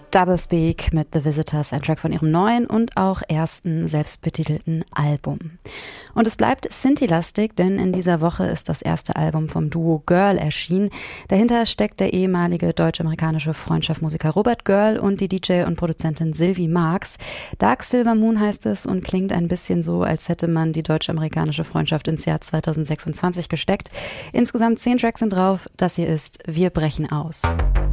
Doublespeak mit The Visitors, ein Track von ihrem neuen und auch ersten selbstbetitelten Album. Und es bleibt Synthi-lastig, denn in dieser Woche ist das erste Album vom Duo Girl erschienen. Dahinter steckt der ehemalige deutsch-amerikanische Freundschaftsmusiker Robert Girl und die DJ und Produzentin Sylvie Marx. Dark Silver Moon heißt es und klingt ein bisschen so, als hätte man die deutsch-amerikanische Freundschaft ins Jahr 2026 gesteckt. Insgesamt 10 Tracks sind drauf. Das hier ist Wir brechen aus.